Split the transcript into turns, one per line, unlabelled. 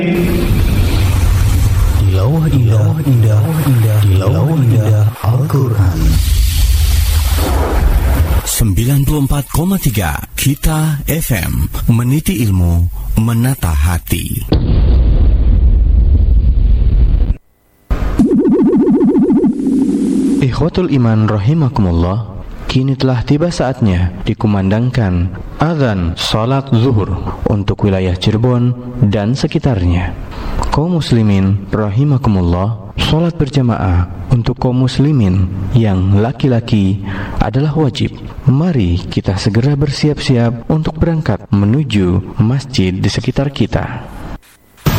Di lawah indah Al-Quran. 94,3 Kita FM, meniti ilmu, menata hati.
Ikhwatul iman rahimakumullah, kini telah tiba saatnya dikumandangkan azan salat zuhur untuk wilayah Cirebon dan sekitarnya. Kaum muslimin rahimakumullah, salat berjamaah untuk kaum muslimin yang laki-laki adalah wajib. Mari kita segera bersiap-siap untuk berangkat menuju masjid di sekitar kita.